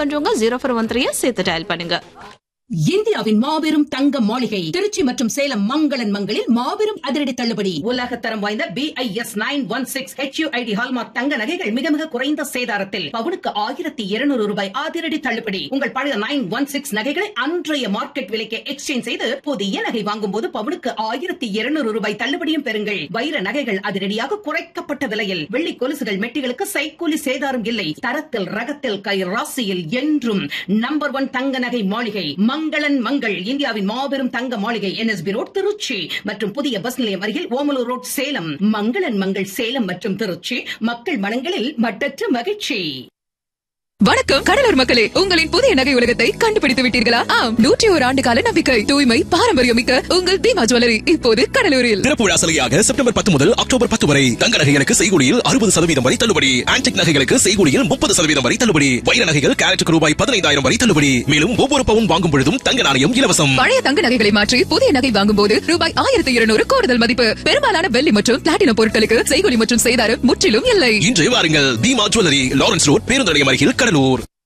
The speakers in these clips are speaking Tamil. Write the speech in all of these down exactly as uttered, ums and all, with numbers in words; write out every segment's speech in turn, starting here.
பண்றவங்க ஜீரோ ஃபோர் ஒன் த்ரீ சேர்த்து டயல் பண்ணுங்க. இந்தியாவின் மாபெரும் தங்க மாளிகை திருச்சி மற்றும் சேலம் மங்களன் மங்களில் மாபெரும் அதிரடி தள்ளுபடி. உலக தரம் வாய்ந்த B I S nine one six H you I D hallmark தங்க நகைகள் மிக மிக குறைந்த சேதாரத்தில் பவுனுக்கு ஆயிரத்தி இருநூறு ரூபாய் அதிரடி தள்ளுபடி. உங்கள் பழைய நைன் ஒன் சிக்ஸ் நகைகளை அன்றைய மார்க்கெட் விலைக்கு எக்ஸ்சேஞ்ச் செய்து புதிய நகை வாங்கும் போது பவுனுக்கு ஆயிரத்தி இருநூறு ரூபாய் தள்ளுபடியும் பெறுங்கள். வைர நகைகள் அதிரடியாக குறைக்கப்பட்ட விலையில், வெள்ளி கொலுசுகள் மெட்டிகளுக்கு சைக்கூலி சேதாரம் இல்லை. தரத்தில் ரகத்தில் கை ராசியில் என்றும் நம்பர் ஒன் தங்க நகை மாளிகை மங்களன் மங்கள். இந்தியாவின் மாபெரும் தங்க மாளிகை N S B road Trichy மற்றும் புதிய பஸ் நிலையம் அருகில் ஓமலூர் ரோட் சேலம். மங்களன் மங்கள் சேலம் மற்றும் திருச்சி, மக்கள் மனங்களில் மட்டற்ற மகிழ்ச்சி. வணக்கம் கடலூர் மக்களே, உங்களின் புதிய நகை உலகத்தை கண்டுபிடித்து விட்டீர்களா? ஆம், நூற்றி ஒரு ஆண்டு கால நம்பிக்கை, தூய்மை, பாரம்பரியம் மிக்க உங்கள் பீமா ஜுவல்லரி இப்போது கடலூரில். திறப்பு விழா சலுகையாக செப்டம்பர் பத்து முதல் அக்டோபர் பத்து வரை தங்க நகைகளுக்கு செய்கூலியில் அறுபது சதவீதம் வரை தள்ளுபடி. ஆன்டிக் நகைகளுக்கு செய்கூலியில் முப்பது சதவீதம் வரை தள்ளுபடி. வைர நகைகள் கேரட்டுக்கு ரூபாய் பதினைந்தாயிரம் வரை தள்ளுபடி. மேலும் ஒவ்வொரு பவுன் வாங்கும் பொழுதும் தங்க நாணயம் இலவசம். பழைய தங்க நகைகளை மாற்றி புதிய நகை வாங்கும் போது ரூபாய் ஆயிரத்தி இருநூறு கூடுதல் மதிப்பு. பெரும்பாலான வெள்ளி மற்றும் பிளாட்டினம் பொருட்களுக்கு செய்கூலி மற்றும் செய்தாரம் முற்றிலும் இல்லை. இன்று வாருங்கள், பீமா ஜுவல்லரி, லாரன்ஸ் ரோட், பேருந்து நிலையம் அருகில், Cuddalore.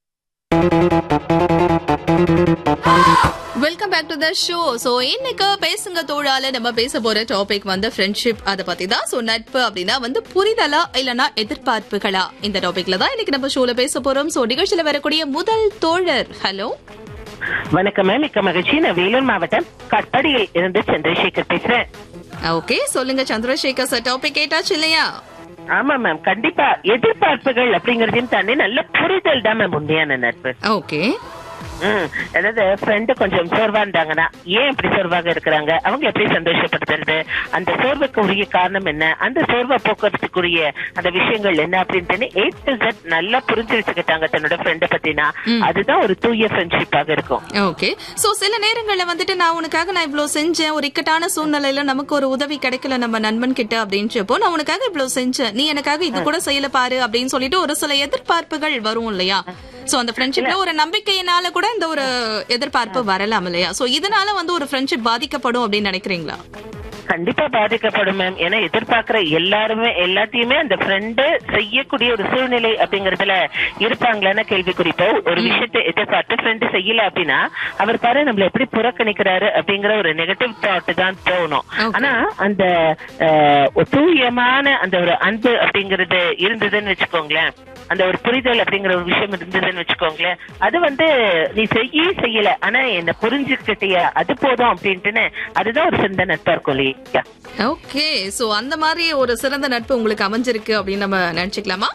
Welcome back to the show. So இன்னைக்கு பேசுங்க தோழால நம்ம பேச போற டாபிக் வந்து ஃப்ரெண்ட்ஷிப், அத பத்தி தான். சோ நட்பு அப்படின்னா வந்து புரிதலா இல்லனா எதிர்பார்ப்புகளா, இந்த டாபிக்ல தான் இன்னைக்கு நம்ம ஷோல பேச போறோம். சோ நிகழ்ச்சியில வரக்கூடிய முதல் தோழர், ஹலோ வணக்கம் மேம், மிக்க மகிழ்ச்சி. நான் வேலூர் மாவட்டம் கட்டடியில் இருந்து சந்திரசேகர் பேசுறேன். ஓகே, சொல்லுங்க சந்திரசேகர் சார், டாபிக் கேட்டாச்சு இல்லையா? ஆமா மேம், கண்டிப்பா எதிர்பார்ப்புகள் அப்படிங்கறதையும் தாண்டி நல்ல புரிதல் தான் மேம் உண்மையான நட்பு. ஓகே, அதாவது ஃப்ரெண்டு கொஞ்சம் சோர்வா இருந்தாங்கன்னா ஏன் இப்படி சோர்வாக இருக்கிறாங்க, அவங்க எப்படி சந்தோஷப்படுத்துறது, அந்த சோர்வுக்கு உரிய காரணம் என்ன, அந்த சோர்வை போக்குறதுக்குரிய அந்த விஷயங்கள் என்ன அப்படின்னு ஏ டு ஜெட் நல்லா புரிஞ்சு வச்சுக்கிட்டாங்க தன்னோட ஃப்ரெண்டை பத்தினா, அதுதான் ஒரு தூய ஃப்ரெண்ட்ஷிப்பாக இருக்கும். ஓகே, சோ சில நேரங்கள்ல வந்துட்டு நான் உனக்காக நான் இவ்வளவு செஞ்சேன், ஒரு இக்கட்டான சூழ்நிலையில நமக்கு ஒரு உதவி கிடைக்கல நம்ம நண்பன் கிட்ட அப்படின்றப்போ நான் உனக்காக இவ்வளவு செஞ்சேன், நீ எனக்காக இது கூட செய்யல பாரு அப்படின்னு சொல்லிட்டு ஒரு சில எதிர்பார்ப்புகள் வரும் இல்லையா? சோ அந்த ஃப்ரெண்ட்ஷிப்ல ஒரு நம்பிக்கையினால கூட இந்த ஒரு எதிர்பார்ப்பு வரலாம் இல்லையா? சோ இதனால வந்து ஒரு ஃப்ரெண்ட்ஷிப் பாதிக்கப்படும் அப்படின்னு நினைக்கிறீங்களா? கண்டிப்பா பாதிக்கப்படும் மேம். ஏன்னா எதிர்பார்க்கிற எல்லாருமே எல்லாத்தையுமே அந்த ஃப்ரெண்டு செய்யக்கூடிய ஒரு சூழ்நிலை அப்படிங்கறதுல இருப்பாங்களான்னு கேள்வி குறிப்போ. ஒரு விஷயத்தை எதிர்பார்த்து ஃப்ரெண்டு செய்யல அப்படின்னா அவர் பாரு நம்மள எப்படி புறக்கணிக்கிறாரு அப்படிங்கிற ஒரு நெகட்டிவ் தாட் தான் தோணும். ஆனா அந்த தூயமான அந்த ஒரு அன்பு அப்படிங்கறது இருந்ததுன்னு வச்சுக்கோங்களேன், அந்த ஒரு புரிதல் அப்படிங்கிற ஒரு விஷயம் இருந்ததுன்னு வச்சுக்கோங்களேன், அது வந்து நீ செய்ய செய்யல ஆனா என்ன புரிஞ்சுக்கிட்டியா அது போதும் அப்படின்ட்டுன்னு அதுதான் ஒரு சிறந்த நட்பா இருக்கும் இல்லையா? ஓகே, சோ அந்த மாதிரி ஒரு சிறந்த நட்பு உங்களுக்கு அமைஞ்சிருக்கு அப்படின்னு நம்ம நினைச்சுக்கலாமா?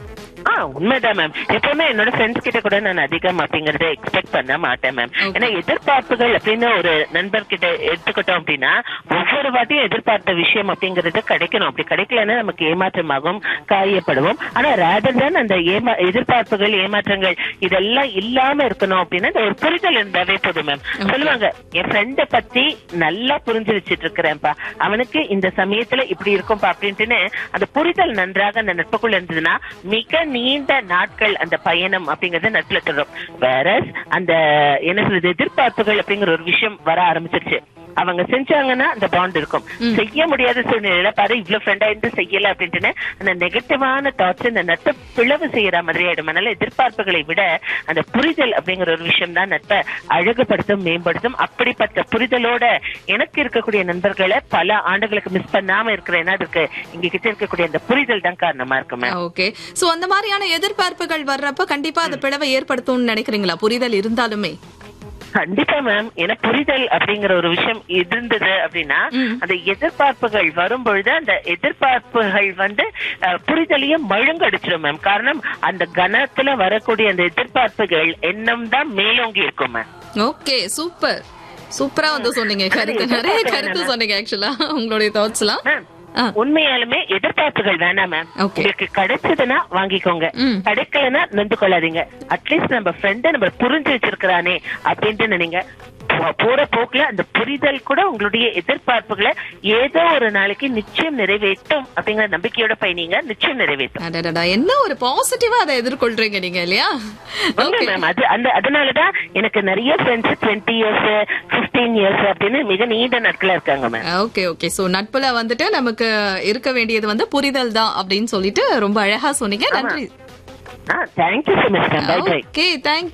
ஆஹ் உண்மைதான் மேம். எப்பவுமே என்னோட ஃப்ரெண்ட்ஸ் கிட்ட கூட நான் அதிகம் அப்படிங்கறத எக்ஸ்பெக்ட் பண்ண மாட்டேன் மேம். ஏன்னா எதிர்பார்ப்புகள் அப்படின்னு ஒரு நண்பர் கிட்ட எடுத்துக்கிட்டோம் அப்படின்னா ஒவ்வொரு வாட்டியும் எதிர்பார்த்த விஷயம் அப்படிங்கறது கிடைக்கணும். அப்படி கிடைக்கலன்னா நமக்கு ஏமாற்றமாகவும் காயப்படுவோம். ஆனா ரேதர் தான் அந்த ஏமா எதிர்பார்ப்புகள் ஏமாற்றங்கள் இதெல்லாம் இல்லாம இருக்கணும் அப்படின்னா இந்த ஒரு புரிதல் இருந்தாவே போதும் மேம். சொல்லுவாங்க, என் ஃப்ரெண்டை பத்தி நல்லா புரிஞ்சு வச்சிட்டு இருக்கிறேன்ப்பா, அவனுக்கு இந்த சமயத்துல இப்படி இருக்கும்பா அப்படின்ட்டுன்னு அந்த புரிதல் நன்றாக அந்த நட்புக்குள்ள இருந்ததுன்னா மிக நீண்ட நாட்கள் அந்த பயணம் அப்படிங்கறத நட்புல தொடரும். வேற அந்த என்ன சொல்றது எதிர்பார்ப்புகள் அப்படிங்கிற ஒரு விஷயம் வர ஆரம்பிச்சிருச்சு, அவங்க செஞ்சாங்கன்னா அந்த பாண்ட் இருக்கும். செய்ய முடியாத சூழ்நிலையில பாரு இவ்வளவு ஃப்ரெண்டா இருந்து செய்யல அப்படின்ட்டு அந்த நெகட்டிவான தாட்ஸ் இந்த நட்பை பிளவு செய்யற மாதிரி ஆயிடும். அதனால எதிர்பார்ப்புகளை விட அந்த புரிதல் அப்படிங்கிற ஒரு விஷயம் தான் நட்பை அழகுபடுத்தும், மேம்படுத்தும். அப்படிப்பட்ட புரிதலோட எனக்கு இருக்கக்கூடிய நண்பர்களை பல ஆண்டுகளுக்கு மிஸ் பண்ணாம இருக்கிறேன்னா அதுக்கு இங்க கிட்ட இருக்கக்கூடிய அந்த புரிதல் தான் காரணமா இருக்குமே. ஓகே, சோ அந்த மாதிரியான எதிர்பார்ப்புகள் வர்றப்ப கண்டிப்பா அந்த பிளவை ஏற்படுத்தும்னு நினைக்கிறீங்களா புரிதல் இருந்தாலுமே? கண்டிப்பா மேம். ஏன்னா புரிதல் அப்படிங்கிற ஒரு விஷயம் இருந்தது அப்படின்னா அந்த எதிர்பார்ப்புகள் வரும் பொழுது அந்த எதிர்பார்ப்புகள் வந்து புரிதலையும் மழுங்கடிச்சிடும் மேம். காரணம் அந்த கணத்துல வரக்கூடிய அந்த எதிர்பார்ப்புகள் எண்ணம் தான் மேலோங்கி இருக்கும் மேம். ஓகே, சூப்பர் சூப்பரா வந்து சொன்னீங்க. கருத்து நிறைய கருத்து சொன்னீங்க. ஆக்சுவலா உங்களுடைய தாட்ஸ் எல்லாம் உண்மையாலுமே எதிர்பார்ப்புகள் வேணாம் மேம். உங்களுக்கு கிடைச்சதுன்னா வாங்கிக்கோங்க, கிடைக்கலன்னா நொந்து கொள்ளாதீங்க. அட்லீஸ்ட் நம்ம ஃப்ரெண்ட நம்ம புரிஞ்சு வச்சிருக்கிறானே அப்படின்ட்டு நினைங்க. போற போக்குல அந்த புரிதல் கூட உங்களுடைய எதிர்பார்ப்புகளை ஏதோ ஒரு நாளைக்கு நிச்சயம் நிறைவேற்றும் அப்படிங்கிற நம்பிக்கையோட பயணிங்க, நிச்சயம் நிறைவேற்றும். என்ன ஒரு பாசிட்டிவா அதை எதிர்கொள்றீங்க நீங்க இல்லையா? அதனாலதான் எனக்கு நிறைய friends twenty years fifteen years அப்படின்னு மிக நீண்ட நாட்களா இருக்காங்க மேம். ஓகே ஓகே, சோ நட்புல வந்துட்டு நமக்கு இருக்க வேண்டியது வந்து புரிதல் தான் அப்படின்னு சொல்லிட்டு ரொம்ப அழகா சொன்னீங்க. நன்றி. Thank you so much. By by. Okay, thank